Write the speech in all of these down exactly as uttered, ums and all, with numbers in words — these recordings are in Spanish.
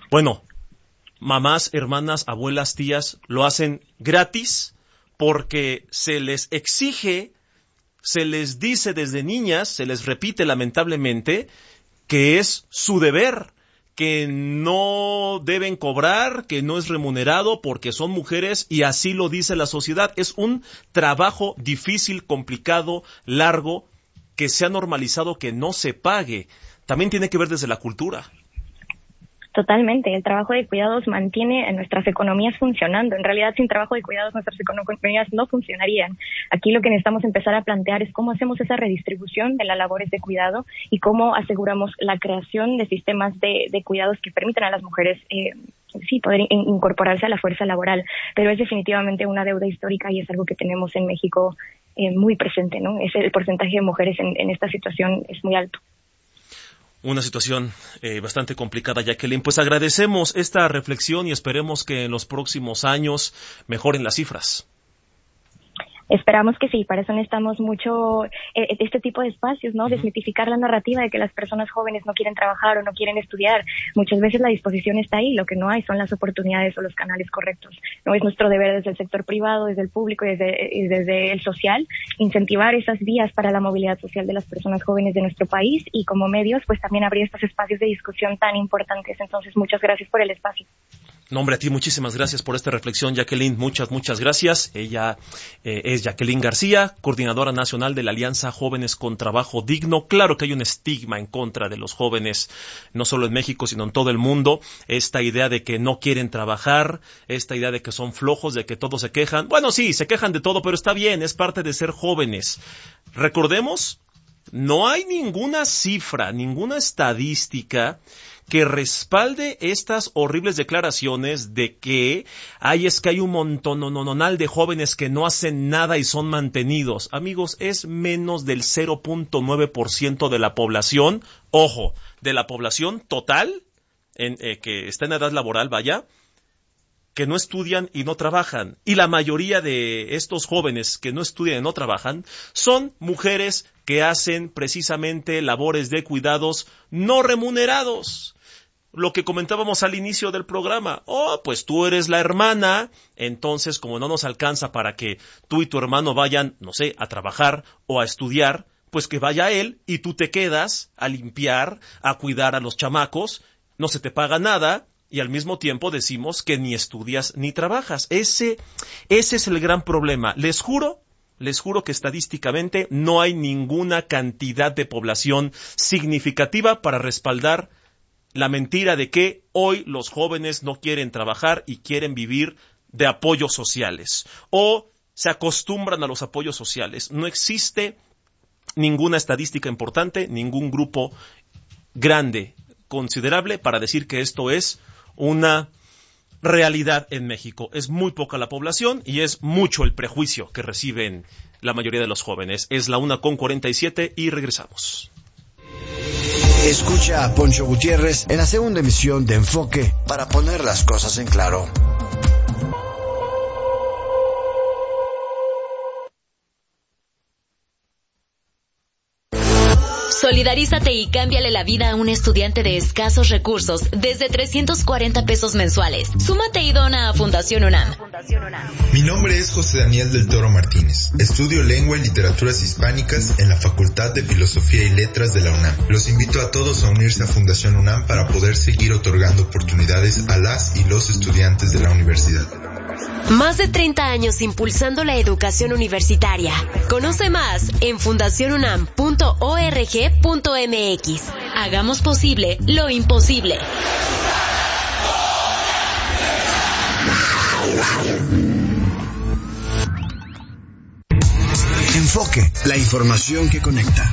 bueno, mamás, hermanas, abuelas, tías, lo hacen gratis porque se les exige, se les dice desde niñas, se les repite lamentablemente, que es su deber, que no deben cobrar, que no es remunerado porque son mujeres y así lo dice la sociedad. Es un trabajo difícil, complicado, largo, que se ha normalizado que no se pague. También tiene que ver desde la cultura. Totalmente. El trabajo de cuidados mantiene nuestras economías funcionando. En realidad, sin trabajo de cuidados, nuestras economías no funcionarían. Aquí lo que necesitamos empezar a plantear es cómo hacemos esa redistribución de las labores de cuidado y cómo aseguramos la creación de sistemas de, de cuidados que permitan a las mujeres eh, sí poder in- incorporarse a la fuerza laboral. Pero es definitivamente una deuda histórica y es algo que tenemos en México eh, muy presente, ¿no? Es el porcentaje de mujeres en, en esta situación es muy alto. Una situación eh, bastante complicada, Jacqueline. Pues agradecemos esta reflexión y esperemos que en los próximos años mejoren las cifras. Esperamos que sí, para eso necesitamos mucho eh, este tipo de espacios, ¿no? Uh-huh. Desmitificar la narrativa de que las personas jóvenes no quieren trabajar o no quieren estudiar. Muchas veces la disposición está ahí, lo que no hay son las oportunidades o los canales correctos. No es nuestro deber desde el sector privado, desde el público y desde, y desde el social, incentivar esas vías para la movilidad social de las personas jóvenes de nuestro país y como medios, pues también abrir estos espacios de discusión tan importantes. Entonces, muchas gracias por el espacio. No, hombre, a ti muchísimas gracias por esta reflexión, Jacqueline. Muchas, muchas gracias. Ella eh, es Jacqueline García, coordinadora nacional de la Alianza Jóvenes con Trabajo Digno. Claro que hay un estigma en contra de los jóvenes, no solo en México, sino en todo el mundo. Esta idea de que no quieren trabajar, esta idea de que son flojos, de que todos se quejan. Bueno, sí, se quejan de todo, pero está bien, es parte de ser jóvenes. Recordemos, no hay ninguna cifra, ninguna estadística que respalde estas horribles declaraciones de que hay es que hay un montonononal de jóvenes que no hacen nada y son mantenidos. Amigos, es menos del cero punto nueve por ciento de la población, ojo, de la población total en, eh, que está en edad laboral, vaya, que no estudian y no trabajan. Y la mayoría de estos jóvenes que no estudian y no trabajan son mujeres que hacen precisamente labores de cuidados no remunerados. Lo que comentábamos al inicio del programa, oh, pues tú eres la hermana, entonces como no nos alcanza para que tú y tu hermano vayan, no sé, a trabajar o a estudiar, pues que vaya él y tú te quedas a limpiar, a cuidar a los chamacos, no se te paga nada y al mismo tiempo decimos que ni estudias ni trabajas. Ese, ese es el gran problema. Les juro, les juro que estadísticamente no hay ninguna cantidad de población significativa para respaldar la mentira de que hoy los jóvenes no quieren trabajar y quieren vivir de apoyos sociales o se acostumbran a los apoyos sociales. No existe ninguna estadística importante, ningún grupo grande, considerable para decir que esto es una realidad en México. Es muy poca la población y es mucho el prejuicio que reciben la mayoría de los jóvenes. Es la una con cuarenta y siete y regresamos. Escucha a Poncho Gutiérrez en la segunda emisión de Enfoque para poner las cosas en claro. Solidarízate y cámbiale la vida a un estudiante de escasos recursos desde trescientos cuarenta pesos mensuales. Súmate y dona a Fundación UNAM. Mi nombre es José Daniel del Toro Martínez. Estudio Lengua y Literaturas Hispánicas en la Facultad de Filosofía y Letras de la UNAM. Los invito a todos a unirse a Fundación UNAM para poder seguir otorgando oportunidades a las y los estudiantes de la universidad. Más de treinta años impulsando la educación universitaria. Conoce más en fundación unam punto org punto mx. Hagamos posible lo imposible. Enfoque, la información que conecta.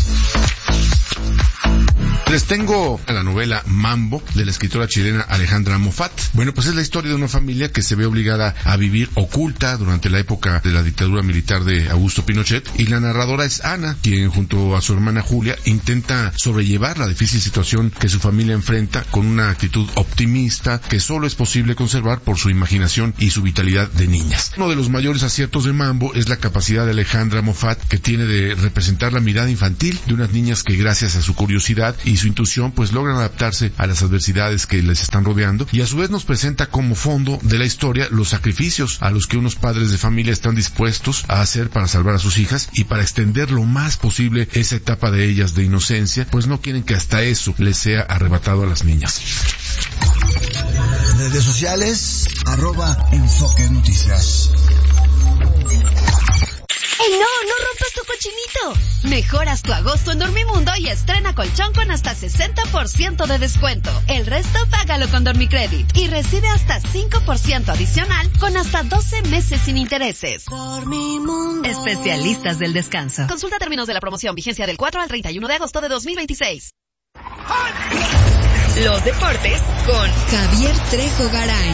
Les tengo a la novela Mambo, de la escritora chilena Alejandra Moffat. Bueno, pues es la historia de una familia que se ve obligada a vivir oculta durante la época de la dictadura militar de Augusto Pinochet, y la narradora es Ana, quien junto a su hermana Julia intenta sobrellevar la difícil situación que su familia enfrenta con una actitud optimista que solo es posible conservar por su imaginación y su vitalidad de niñas. Uno de los mayores aciertos de Mambo es la capacidad de Alejandra Moffat, que tiene de representar la mirada infantil de unas niñas que, gracias a su curiosidad y su intuición pues logran adaptarse a las adversidades que les están rodeando, y a su vez nos presenta como fondo de la historia los sacrificios a los que unos padres de familia están dispuestos a hacer para salvar a sus hijas, y para extender lo más posible esa etapa de ellas de inocencia, pues no quieren que hasta eso les sea arrebatado a las niñas. Redes sociales, arroba Enfoque Noticias. ¡Ey, no! ¡No rompas tu cochinito! Mejoras tu agosto en Dormimundo y estrena colchón con hasta sesenta por ciento de descuento. El resto págalo con Dormicredit y recibe hasta cinco por ciento adicional con hasta doce meses sin intereses. Dormimundo. Especialistas del descanso. Consulta términos de la promoción. Vigencia del cuatro al treinta y uno de agosto de dos mil veintiséis. Los deportes con Javier Trejo Garay.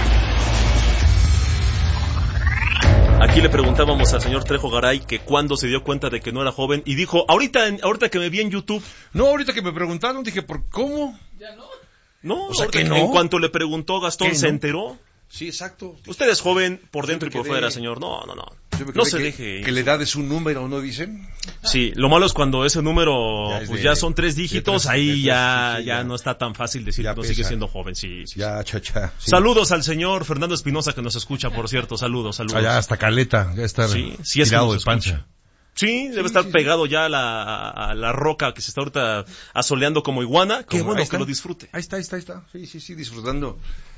Aquí le preguntábamos al señor Trejo Garay que cuándo se dio cuenta de que no era joven, y dijo, ahorita ahorita que me vi en YouTube. No, ahorita que me preguntaron, dije, ¿por cómo? Ya no. No, o sea, que que no. En cuanto le preguntó, Gastón se no? enteró. Sí, exacto. Usted es joven por dentro y por quedé... fuera, señor. No, no, no. No se que, deje. Que la edad es un número, ¿no dicen? Sí, lo malo es cuando ese número, ya pues de, ya son tres dígitos, tres, ahí tres, ya, sí, ya, ya no está tan fácil decir que no sigue siendo joven. Sí, sí, ya, sí. chacha. Sí. Saludos al señor Fernando Espinosa que nos escucha, por cierto. Saludos, saludos. Allá hasta Caleta, ya está sí, sí, es tirado de pancha. Escucha. Sí, debe sí, estar sí, pegado sí. ya a la, a la roca que se está ahorita asoleando como iguana. Qué bueno que lo disfrute. Ahí está, ahí está, ahí está. Sí, sí, sí, disfrutando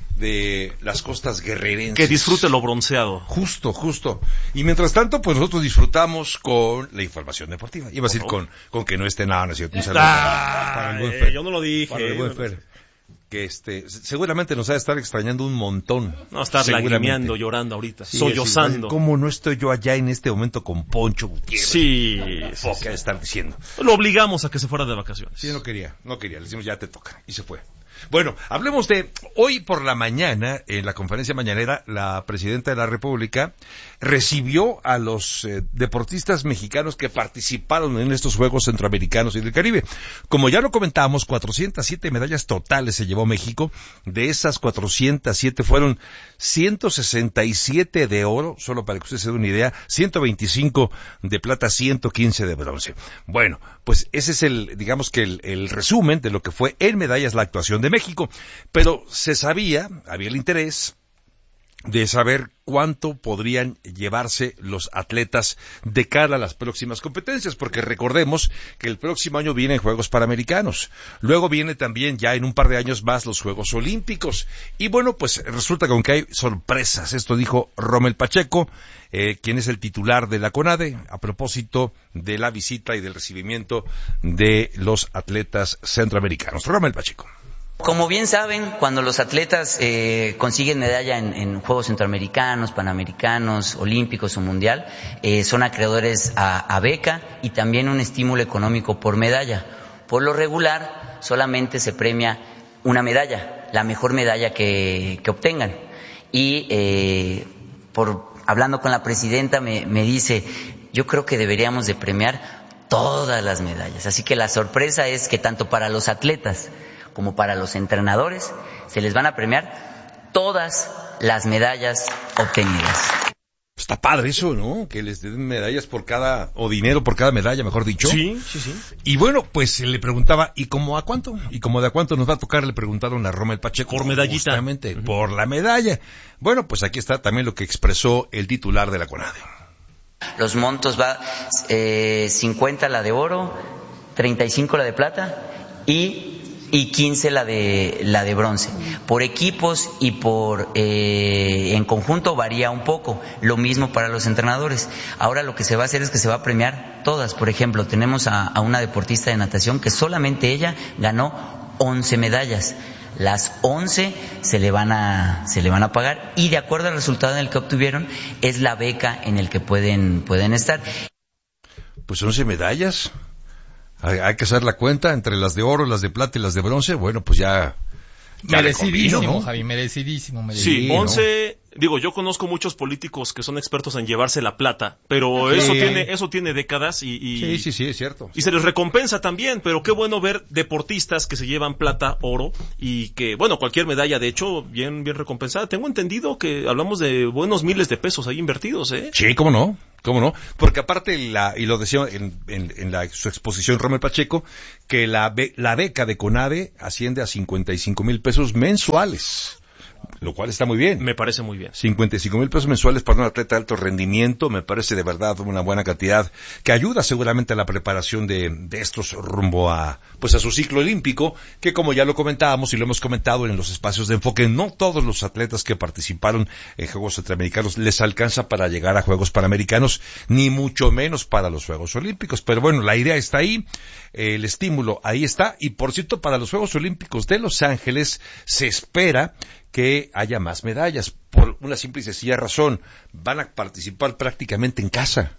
de las costas guerrerenses. Que disfrute lo bronceado. Justo, justo. Y mientras tanto, pues nosotros disfrutamos con la información deportiva. Iba a decir con, con que no esté nada, no es cierto. Un saludo ah, para el buen Fer. Yo no lo dije. Para el buen Fer. Que este, seguramente nos ha de estar extrañando un montón. No, estar lagrimeando, llorando ahorita, sí, sollozando. Sí, ¿cómo no estoy yo allá en este momento con Poncho Gutiérrez? Sí. sí, sí. ¿Qué ha de estar diciendo? Lo obligamos a que se fuera de vacaciones. Sí, no quería, no quería. Le decimos, ya te toca. Y se fue. Bueno, hablemos de hoy por la mañana, en la conferencia mañanera, la presidenta de la República recibió a los eh, deportistas mexicanos que participaron en estos Juegos Centroamericanos y del Caribe. Como ya lo comentábamos, cuatrocientas siete medallas totales se llevó México. De esas cuatrocientas siete fueron ciento sesenta y siete de oro, solo para que usted se dé una idea, ciento veinticinco de plata, ciento quince de bronce. Bueno, pues ese es el, digamos que el, el resumen de lo que fue en medallas la actuación de México, pero se sabía, había el interés de saber cuánto podrían llevarse los atletas de cara a las próximas competencias, porque recordemos que el próximo año vienen Juegos Panamericanos, luego viene también ya en un par de años más los Juegos Olímpicos, y bueno, pues resulta que aunque hay sorpresas, esto dijo Rommel Pacheco, eh, quien es el titular de la CONADE, a propósito de la visita y del recibimiento de los atletas centroamericanos. Rommel Pacheco. Como bien saben, cuando los atletas eh, consiguen medalla en, en Juegos Centroamericanos, Panamericanos, Olímpicos o Mundial, eh, son acreedores a, a beca y también un estímulo económico por medalla. Por lo regular, solamente se premia una medalla, la mejor medalla que, que obtengan. Y eh, por hablando con la presidenta me, me dice, yo creo que deberíamos de premiar todas las medallas. Así que la sorpresa es que tanto para los atletas como para los entrenadores, se les van a premiar todas las medallas obtenidas. Está padre eso, ¿no? Que les den medallas por cada, o dinero por cada medalla, mejor dicho. Sí, sí, sí. Y bueno, pues se le preguntaba, ¿y cómo a cuánto? ¿Y cómo de a cuánto nos va a tocar? Le preguntaron a Rommel Pacheco. Por medallita. Justamente, uh-huh. por la medalla. Bueno, pues aquí está también lo que expresó el titular de la CONADE. Los montos va, eh, cincuenta la de oro, treinta y cinco la de plata y... y quince la de la de bronce. Por equipos y por eh, en conjunto varía un poco. Lo mismo para los entrenadores. Ahora lo que se va a hacer es que se va a premiar todas. Por ejemplo, tenemos a, a una deportista de natación que solamente ella ganó once medallas. Las once se le van a se le van a pagar y de acuerdo al resultado en el que obtuvieron es la beca en el que pueden pueden estar. Pues once medallas. Hay que hacer la cuenta entre las de oro, las de plata y las de bronce. Bueno, pues ya... ya merecidísimo, convino, ¿no? Javi, merecidísimo, merecidísimo. Sí, once, Digo, yo conozco muchos políticos que son expertos en llevarse la plata, pero sí. eso tiene eso tiene décadas y, y sí, sí, sí, es cierto. Y se les recompensa también, pero qué bueno ver deportistas que se llevan plata, oro y que, bueno, cualquier medalla de hecho bien bien recompensada. Tengo entendido que hablamos de buenos miles de pesos ahí invertidos, ¿eh? Sí, cómo no. ¿Cómo no? Porque aparte, la, y lo decía en, en, en la, su exposición Rommel Pacheco, que la, be, la beca de CONADE asciende a cincuenta y cinco mil pesos mensuales. Lo cual está muy bien. Me parece muy bien. cincuenta y cinco mil pesos mensuales para un atleta de alto rendimiento, me parece de verdad una buena cantidad, que ayuda seguramente a la preparación de, de estos rumbo a, pues a su ciclo olímpico, que como ya lo comentábamos y lo hemos comentado en los espacios de enfoque, no todos los atletas que participaron en Juegos Centroamericanos les alcanza para llegar a Juegos Panamericanos, ni mucho menos para los Juegos Olímpicos. Pero bueno, la idea está ahí, el estímulo ahí está, y por cierto, para los Juegos Olímpicos de Los Ángeles se espera que haya más medallas, por una simple y sencilla razón, van a participar prácticamente en casa.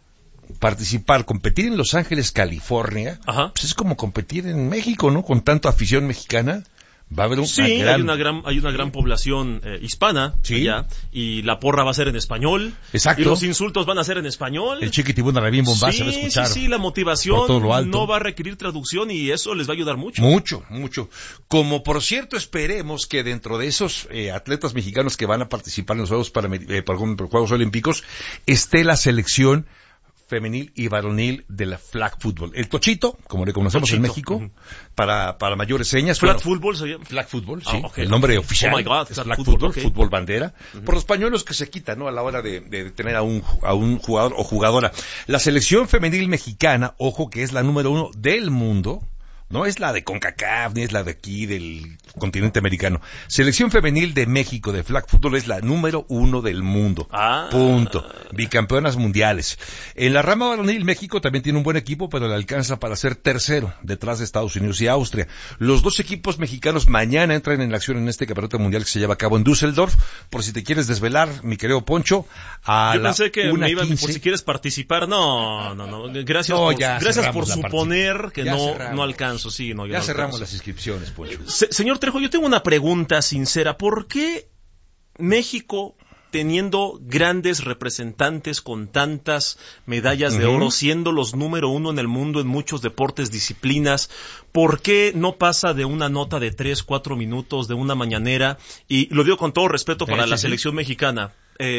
Participar, competir en Los Ángeles, California, Ajá. pues es como competir en México, ¿no? Con tanta afición mexicana. Va a haber un, sí, una gran... hay una gran hay una gran población eh, hispana sí. allá, y la porra va a ser en español. Exacto. Y los insultos van a ser en español. El chiquitibuna la bien bomba sí, se va a escuchar. Sí, sí, la motivación no va a requerir traducción y eso les va a ayudar mucho. Mucho, mucho. Como por cierto esperemos que dentro de esos eh, atletas mexicanos que van a participar en los Juegos para, eh, para, para Juegos Olímpicos esté la selección femenil y varonil de la flag football. El tochito, como le conocemos Tochito. en México, uh-huh. para, para mayores señas. Flag bueno, football se llama. Flag football, sí. Oh, okay. El nombre oficial oh my God, es flag, flag football, football, okay. fútbol bandera. Uh-huh. Por los pañuelos que se quitan, ¿no? A la hora de, de tener a un, a un jugador o jugadora. La selección femenil mexicana, ojo que es la número uno del mundo, no es la de CONCACAF, ni es la de aquí, del continente americano. Selección femenil de México de flag football es la número uno del mundo. Ah. Punto. Bicampeonas mundiales. En la rama varonil, México también tiene un buen equipo, pero le alcanza para ser tercero, detrás de Estados Unidos y Austria. Los dos equipos mexicanos mañana entran en acción en este campeonato mundial que se lleva a cabo en Düsseldorf. Por si te quieres desvelar, mi querido Poncho, a Yo la pensé que me iba, quince. por si quieres participar. No, no, no. Gracias No, por, ya gracias por cerramos la suponer partida. que Ya no, cerramos. no alcanzo. Sí, no, yo Ya no cerramos alcanzo. las inscripciones, Poncho. Se, señor Trejo, yo tengo una pregunta sincera. ¿Por qué México, teniendo grandes representantes con tantas medallas de Uh-huh. oro, siendo los número uno en el mundo en muchos deportes, disciplinas, por qué no pasa de una nota de tres, cuatro minutos, de una mañanera? Y lo digo con todo respeto para sí, la sí. selección mexicana.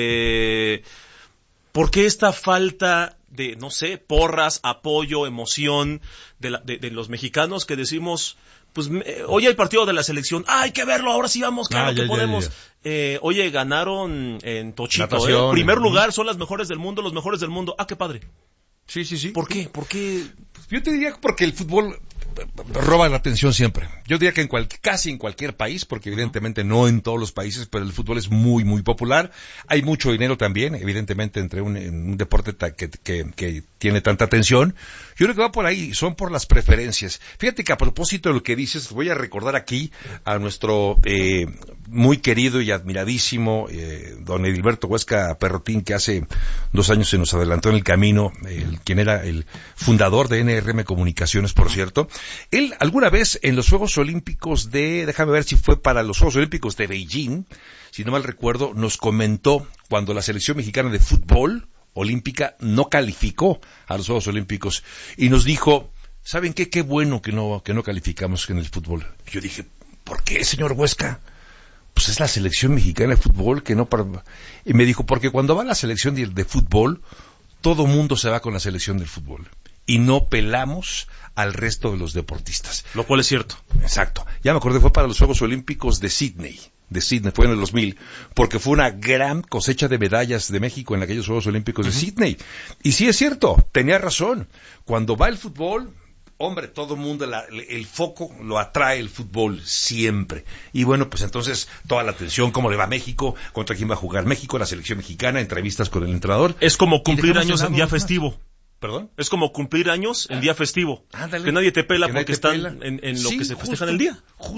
Eh, ¿Por qué esta falta de, no sé, porras, apoyo, emoción de, la, de, de los mexicanos que decimos, pues, eh, hoy hay partido de la selección, ah, hay que verlo, ahora sí vamos, claro Ah, que ya, podemos. ya, ya. Eh, oye, ganaron en Tochito, Natación, eh, primer ¿no? lugar, son las mejores del mundo, los mejores del mundo, ah, qué padre. Sí, sí, sí. ¿Por qué? ¿Por qué? Yo te diría porque el fútbol roba la atención siempre. Yo diría que en cual, casi en cualquier país, porque evidentemente no en todos los países, pero el fútbol es muy, muy popular. Hay mucho dinero también, evidentemente, entre un, un deporte ta, que, que, que tiene tanta atención. Yo creo que va por ahí, son por las preferencias. Fíjate que a propósito de lo que dices, voy a recordar aquí a nuestro eh, muy querido y admiradísimo eh, don Edilberto Huesca Perrotín, que hace dos años se nos adelantó en el camino, el, quien era el fundador de N R M Comunicaciones, por cierto. Él alguna vez en los Juegos Olímpicos de, déjame ver si fue para los Juegos Olímpicos de Beijing, si no mal recuerdo, nos comentó cuando la selección mexicana de fútbol olímpica no calificó a los Juegos Olímpicos y nos dijo, ¿saben qué? Qué bueno que no, que no calificamos en el fútbol. Y yo dije, ¿por qué, señor Huesca? Pues es la selección mexicana de fútbol que no... Para... Y me dijo, porque cuando va la selección de, de fútbol, todo mundo se va con la selección del fútbol. Y no pelamos al resto de los deportistas. Lo cual es cierto. Exacto. Ya me acordé, fue para los Juegos Olímpicos de Sydney. De Sydney, fue en el dos mil, porque fue una gran cosecha de medallas de México en aquellos Juegos Olímpicos uh-huh. de Sydney. Y sí es cierto, tenía razón. Cuando va el fútbol, hombre, todo el mundo, la, el foco lo atrae el fútbol siempre. Y bueno, pues entonces toda la atención, cómo le va a México, contra quién va a jugar México, la selección mexicana, entrevistas con el entrenador. Es como cumplir años en día festivo. Más. ¿Perdón? Es como cumplir años en día festivo. Ándale. Que nadie te pela que porque te están pela. en, en lo sí, que se festeja justo, en el día. Justo.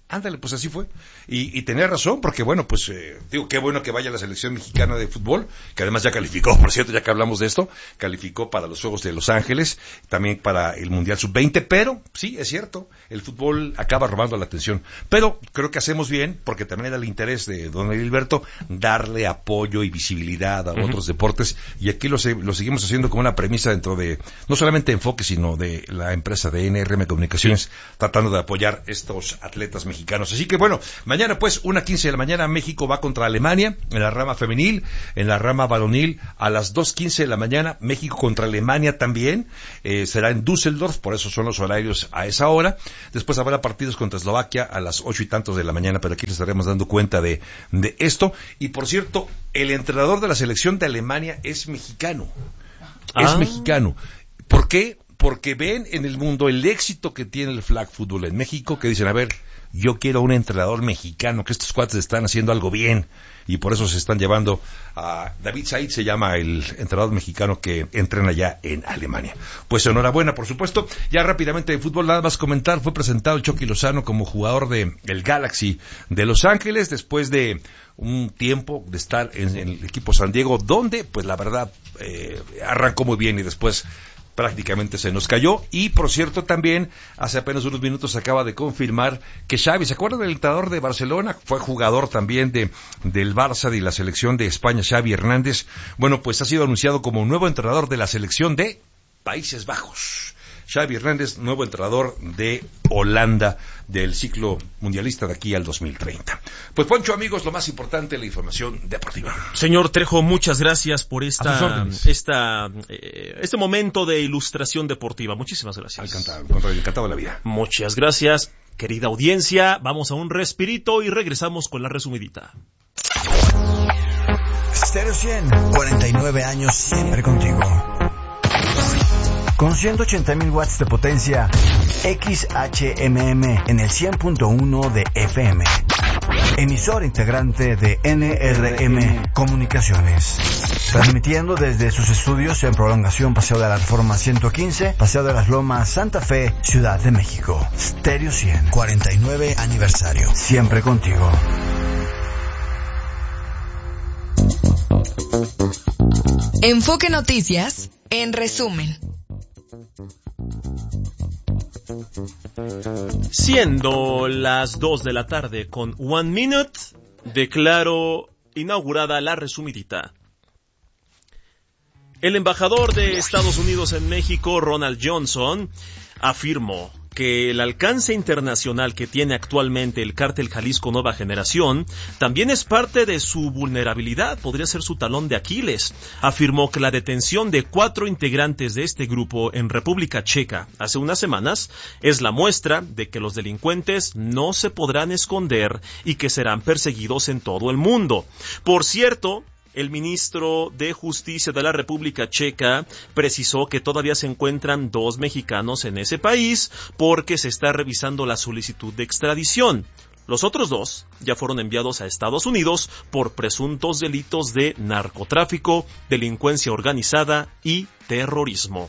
Ándale, pues así fue. Y, y tenía razón, porque bueno, pues, eh, digo, qué bueno que vaya la selección mexicana de fútbol, que además ya calificó, por cierto, ya que hablamos de esto, calificó para los Juegos de Los Ángeles, también para el Mundial sub veinte, pero, sí, es cierto, el fútbol acaba robando la atención. Pero creo que hacemos bien, porque también era el interés de don Edilberto, darle apoyo y visibilidad a uh-huh. otros deportes, y aquí lo, lo seguimos haciendo como una premisa dentro de, no solamente Enfoque, sino de la empresa de N R M Comunicaciones, sí. tratando de apoyar estos atletas mexicanos. Mexicanos. Así que bueno, mañana pues, una quince de la mañana, México va contra Alemania, en la rama femenil, en la rama varonil, a las dos quince de la mañana, México contra Alemania también, eh, será en Düsseldorf, por eso son los horarios a esa hora. Después habrá partidos contra Eslovaquia a las ocho y tantos de la mañana, pero aquí les estaremos dando cuenta de, de esto. Y por cierto, el entrenador de la selección de Alemania es mexicano, ah. es mexicano. ¿Por qué? Porque ven en el mundo el éxito que tiene el flag football en México, que dicen, a ver, yo quiero un entrenador mexicano, que estos cuates están haciendo algo bien, y por eso se están llevando a David Said, se llama el entrenador mexicano que entrena ya en Alemania. Pues enhorabuena, por supuesto. Ya rápidamente de fútbol, nada más comentar, fue presentado el Chucky Lozano como jugador de el Galaxy de Los Ángeles, después de un tiempo de estar en, en el equipo San Diego, donde, pues la verdad, eh, arrancó muy bien y después prácticamente se nos cayó. Y por cierto, también hace apenas unos minutos se acaba de confirmar que Xavi, ¿se acuerdan del entrenador de Barcelona? Fue jugador también de del Barça y la selección de España, Xavi Hernández. Bueno, pues ha sido anunciado como nuevo entrenador de la selección de Países Bajos. Xavi Hernández, nuevo entrenador de Holanda del ciclo mundialista de aquí al dos mil treinta. Pues Poncho, amigos, lo más importante, la información deportiva. Señor Trejo, muchas gracias por esta, esta eh, este momento de ilustración deportiva. Muchísimas gracias. Encantado, encantado de la vida. Muchas gracias, querida audiencia. Vamos a un respirito y regresamos con la resumidita. Stereo cien, cuarenta y nueve años siempre contigo. Con ciento ochenta mil watts de potencia, X H M M en el cien punto uno de F M. Emisor integrante de N R M Comunicaciones. Transmitiendo desde sus estudios en Prolongación Paseo de la Reforma ciento quince, Paseo de las Lomas, Santa Fe, Ciudad de México. Stereo cien, cuarenta y nueve aniversario. Siempre contigo. Enfoque Noticias, en resumen. Siendo las dos de la tarde con one minute, declaro inaugurada la resumidita. El embajador de Estados Unidos en México, Ronald Johnson, afirmó que el alcance internacional que tiene actualmente el Cártel Jalisco Nueva Generación también es parte de su vulnerabilidad, podría ser su talón de Aquiles. Afirmó que la detención de cuatro integrantes de este grupo en República Checa hace unas semanas es la muestra de que los delincuentes no se podrán esconder y que serán perseguidos en todo el mundo. Por cierto, el ministro de Justicia de la República Checa precisó que todavía se encuentran dos mexicanos en ese país porque se está revisando la solicitud de extradición. Los otros dos ya fueron enviados a Estados Unidos por presuntos delitos de narcotráfico, delincuencia organizada y terrorismo.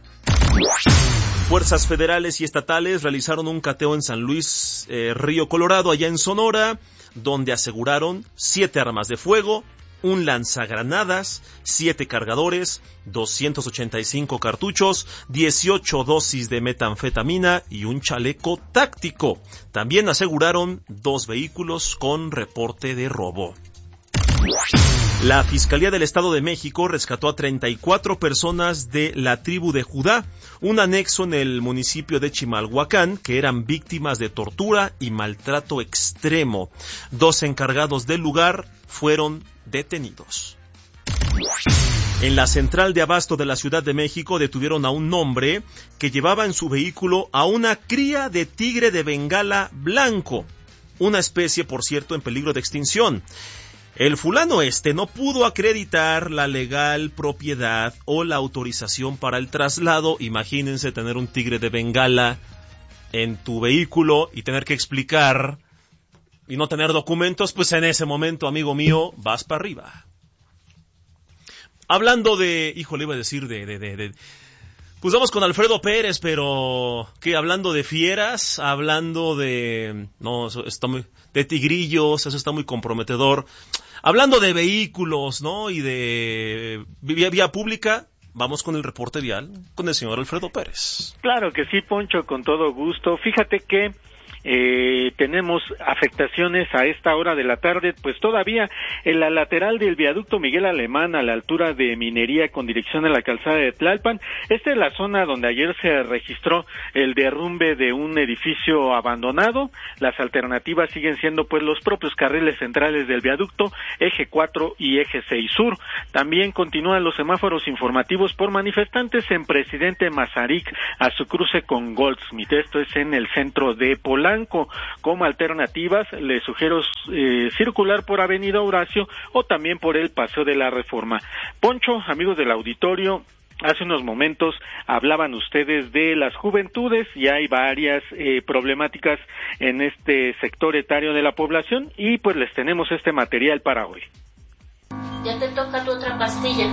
Fuerzas federales y estatales realizaron un cateo en San Luis, eh, Río Colorado, allá en Sonora, donde aseguraron siete armas de fuego, un lanzagranadas, siete cargadores, doscientos ochenta y cinco cartuchos, dieciocho dosis de metanfetamina y un chaleco táctico. También aseguraron dos vehículos con reporte de robo. La Fiscalía del Estado de México rescató a treinta y cuatro personas de la tribu de Judá, un anexo en el municipio de Chimalhuacán, que eran víctimas de tortura y maltrato extremo. Dos encargados del lugar fueron detenidos. En la central de abasto de la Ciudad de México detuvieron a un hombre que llevaba en su vehículo a una cría de tigre de Bengala blanco, una especie, por cierto, en peligro de extinción. El fulano este no pudo acreditar la legal propiedad o la autorización para el traslado. Imagínense tener un tigre de Bengala en tu vehículo y tener que explicar y no tener documentos, pues en ese momento, amigo mío, vas para arriba. Hablando de, híjole, iba a decir de, de, de, de, Pues vamos con Alfredo Pérez, pero que hablando de fieras, hablando de no, eso está muy, de tigrillos, eso está muy comprometedor. Hablando de vehículos, ¿no? Y de vía, vía pública, vamos con el reporte vial con el señor Alfredo Pérez. Claro que sí, Poncho, con todo gusto. Fíjate que Eh, tenemos afectaciones a esta hora de la tarde, pues todavía en la lateral del viaducto Miguel Alemán a la altura de Minería con dirección a la calzada de Tlalpan. Esta es la zona donde ayer se registró el derrumbe de un edificio abandonado. Las alternativas siguen siendo pues los propios carriles centrales del viaducto, eje cuatro y eje seis sur. También continúan los semáforos informativos por manifestantes en Presidente Mazarik a su cruce con Goldsmith. Esto es en el centro de Polanco. Como alternativas, les sugiero eh, circular por Avenida Horacio o también por el Paseo de la Reforma. Poncho, amigos del auditorio, hace unos momentos hablaban ustedes de las juventudes y hay varias eh, problemáticas en este sector etario de la población y pues les tenemos este material para hoy. Ya te toca tu otra pastilla.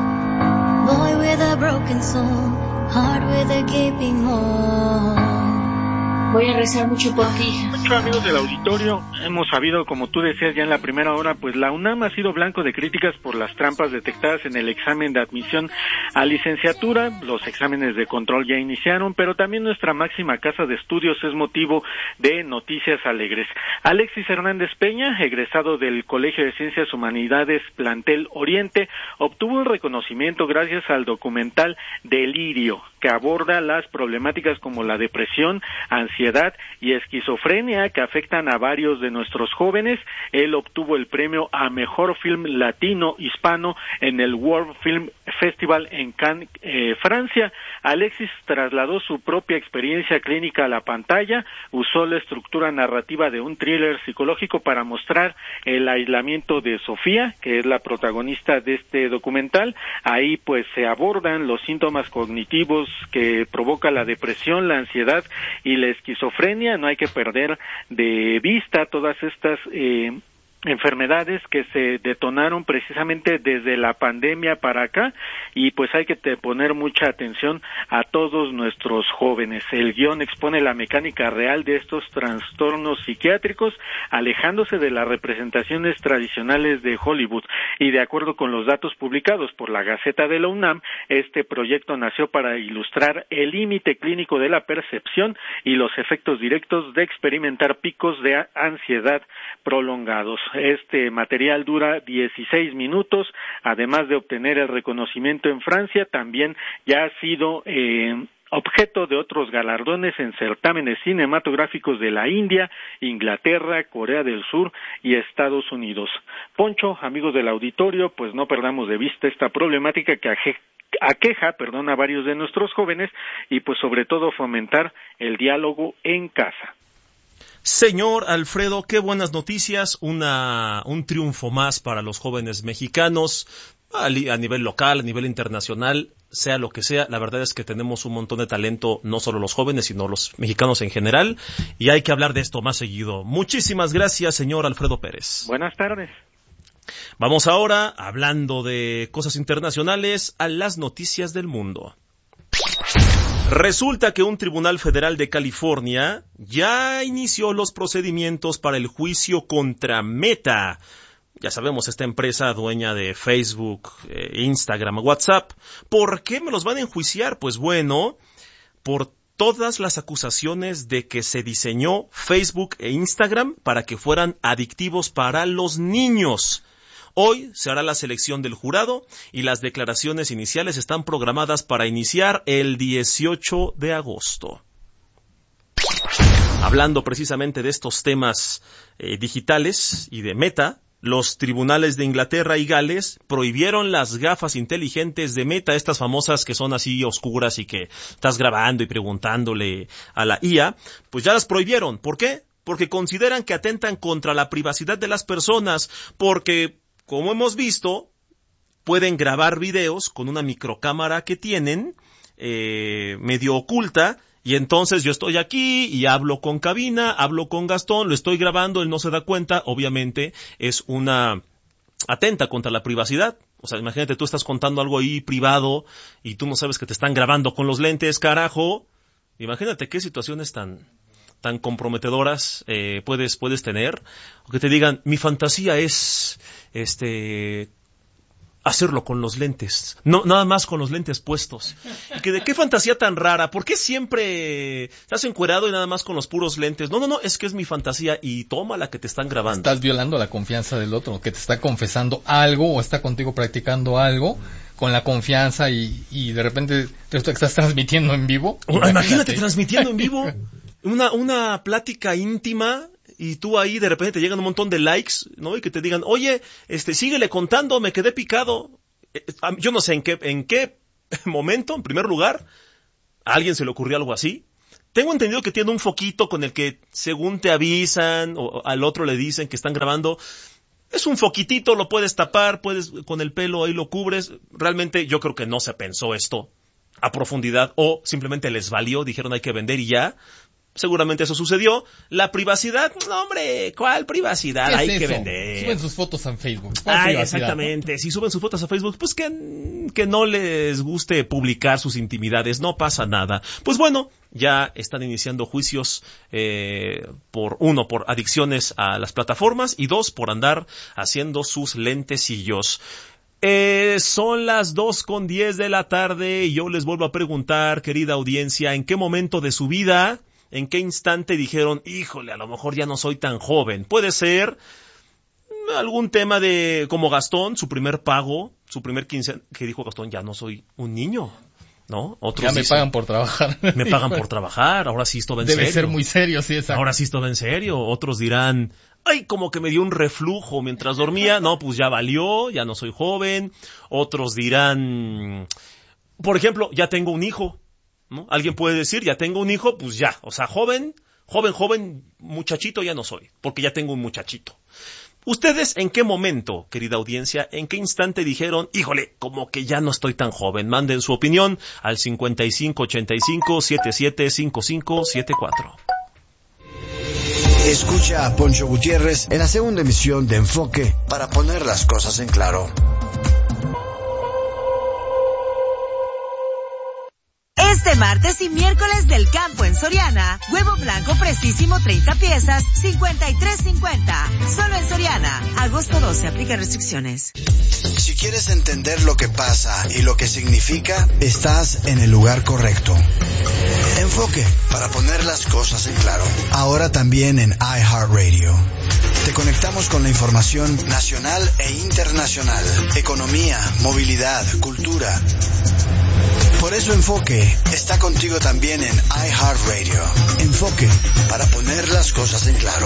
Boy with a broken soul, heart with a gaping hole. Voy a rezar mucho por ti. Muchos amigos del auditorio, hemos sabido, como tú decías ya en la primera hora, pues la UNAM ha sido blanco de críticas por las trampas detectadas en el examen de admisión a licenciatura. Los exámenes de control ya iniciaron, pero también nuestra máxima casa de estudios es motivo de noticias alegres. Alexis Hernández Peña, egresado del Colegio de Ciencias Humanidades Plantel Oriente, obtuvo un reconocimiento gracias al documental Delirio, que aborda las problemáticas como la depresión, ansiedad, ansiedad y esquizofrenia que afectan a varios de nuestros jóvenes. Él obtuvo el premio a Mejor Film Latino Hispano en el World Film Festival en Cannes, eh, Francia. Alexis trasladó su propia experiencia clínica a la pantalla, usó la estructura narrativa de un thriller psicológico para mostrar el aislamiento de Sofía, que es la protagonista de este documental. Ahí pues se abordan los síntomas cognitivos que provoca la depresión, la ansiedad y la esquizofrenia. No hay que perder de vista todas estas eh, enfermedades que se detonaron precisamente desde la pandemia para acá y pues hay que te poner mucha atención a todos nuestros jóvenes. El guión expone la mecánica real de estos trastornos psiquiátricos, alejándose de las representaciones tradicionales de Hollywood, y de acuerdo con los datos publicados por la Gaceta de la UNAM, este proyecto nació para ilustrar el límite clínico de la percepción y los efectos directos de experimentar picos de ansiedad prolongados. Este material dura dieciséis minutos, además de obtener el reconocimiento en Francia, también ya ha sido eh, objeto de otros galardones en certámenes cinematográficos de la India, Inglaterra, Corea del Sur y Estados Unidos. Poncho, amigos del auditorio, pues no perdamos de vista esta problemática que aje aqueja, perdón, a varios de nuestros jóvenes y pues sobre todo fomentar el diálogo en casa. Señor Alfredo, qué buenas noticias, una, un triunfo más para los jóvenes mexicanos, a, a nivel local, a nivel internacional, sea lo que sea. La verdad es que tenemos un montón de talento, no solo los jóvenes, sino los mexicanos en general, y hay que hablar de esto más seguido. Muchísimas gracias, señor Alfredo Pérez. Buenas tardes. Vamos ahora, hablando de cosas internacionales, a las noticias del mundo. Resulta que un tribunal federal de California ya inició los procedimientos para el juicio contra Meta. Ya sabemos, esta empresa dueña de Facebook, eh, Instagram, WhatsApp. ¿Por qué me los van a enjuiciar? Pues bueno, por todas las acusaciones de que se diseñó Facebook e Instagram para que fueran adictivos para los niños. Hoy se hará la selección del jurado y las declaraciones iniciales están programadas para iniciar el dieciocho de agosto. Hablando precisamente de estos temas eh, digitales y de Meta, los tribunales de Inglaterra y Gales prohibieron las gafas inteligentes de Meta, estas famosas que son así oscuras y que estás grabando y preguntándole a la I A, pues ya las prohibieron. ¿Por qué? Porque consideran que atentan contra la privacidad de las personas, porque como hemos visto, pueden grabar videos con una microcámara que tienen, eh, medio oculta, y entonces yo estoy aquí y hablo con cabina, hablo con Gastón, lo estoy grabando, él no se da cuenta, obviamente es una atenta contra la privacidad. O sea, imagínate, tú estás contando algo ahí privado y tú no sabes que te están grabando con los lentes, carajo. Imagínate qué situaciones tan tan comprometedoras eh, puedes puedes tener. O que te digan, mi fantasía es este hacerlo con los lentes, no nada más con los lentes puestos. Y que de qué fantasía tan rara, ¿por qué siempre estás encuerado y nada más con los puros lentes? No, no, no, es que es mi fantasía y toma la que te están grabando. Estás violando la confianza del otro, que te está confesando algo o está contigo practicando algo con la confianza y, y de repente resulta que estás transmitiendo en vivo. Imagínate, Imagínate transmitiendo en vivo una una plática íntima. Y tú ahí de repente te llegan un montón de likes, ¿no? Y que te digan, oye, este, síguele contando, me quedé picado. Yo no sé en qué, en qué momento, en primer lugar, a alguien se le ocurrió algo así. Tengo entendido que tiene un foquito con el que, según te avisan, o al otro le dicen que están grabando. Es un foquitito, lo puedes tapar, puedes, con el pelo ahí lo cubres. Realmente yo creo que no se pensó esto a profundidad, o simplemente les valió, dijeron hay que vender y ya. Seguramente eso sucedió. La privacidad, no hombre, ¿cuál privacidad? Hay que vender. Suben sus fotos a Facebook. Ah, exactamente. Si suben sus fotos a Facebook, pues que, que no les guste publicar sus intimidades, no pasa nada. Pues bueno, ya están iniciando juicios, eh, por uno, por adicciones a las plataformas y dos, por andar haciendo sus lentecillos. Eh, son las dos con diez de la tarde y yo les vuelvo a preguntar, querida audiencia, ¿en qué momento de su vida, en qué instante dijeron, híjole, a lo mejor ya no soy tan joven? Puede ser algún tema de, como Gastón, su primer pago, su primer quincena, que dijo Gastón, ya no soy un niño, ¿no? Otros ya me dicen, pagan por trabajar. Me pagan por trabajar, ahora sí esto va en Debe serio. Debe ser muy serio, sí, exacto. Ahora sí esto va en serio. Otros dirán, ay, como que me dio un reflujo mientras dormía, no, pues ya valió, ya no soy joven. Otros dirán, por ejemplo, ya tengo un hijo, ¿no? Alguien puede decir, ya tengo un hijo, pues ya, o sea, joven, joven, joven, muchachito ya no soy, porque ya tengo un muchachito. ¿Ustedes en qué momento, querida audiencia, en qué instante dijeron, híjole, como que ya no estoy tan joven? Manden su opinión al cincuenta y cinco ochenta y cinco setenta y siete cincuenta y cinco setenta y cuatro. Escucha a Poncho Gutiérrez en la segunda emisión de Enfoque para poner las cosas en claro. Este martes y miércoles del campo en Soriana, huevo blanco precisísimo treinta piezas, cincuenta y tres cincuenta. Solo en Soriana. Agosto doce, aplica restricciones. Si quieres entender lo que pasa y lo que significa, estás en el lugar correcto. Enfoque, para poner las cosas en claro. Ahora también en iHeartRadio. Te conectamos con la información nacional e internacional, economía, movilidad, cultura. Por eso Enfoque está contigo también en iHeartRadio. Enfoque, para poner las cosas en claro.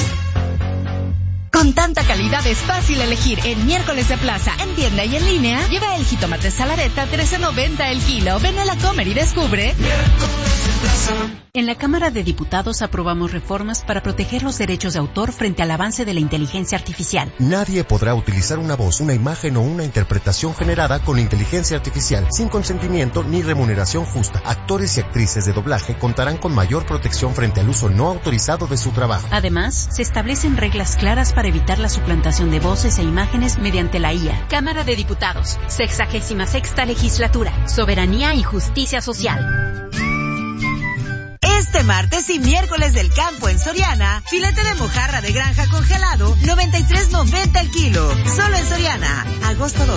Con tanta calidad es fácil elegir. En miércoles de plaza, en tienda y en línea, lleva el jitomate salareta trece noventa el kilo. Ven a la Comer y descubre. En la Cámara de Diputados aprobamos reformas para proteger los derechos de autor frente al avance de la inteligencia artificial. Nadie podrá utilizar una voz, una imagen o una interpretación generada con inteligencia artificial sin consentimiento ni remuneración justa. Actores y actrices de doblaje contarán con mayor protección frente al uso no autorizado de su trabajo. Además, se establecen reglas claras para evitar la suplantación de voces e imágenes mediante la I A. Cámara de Diputados, sexagésima sexta legislatura, soberanía y justicia social. Este martes y miércoles del campo en Soriana, filete de mojarra de granja congelado, noventa y tres noventa el kilo. Solo en Soriana. Agosto doce.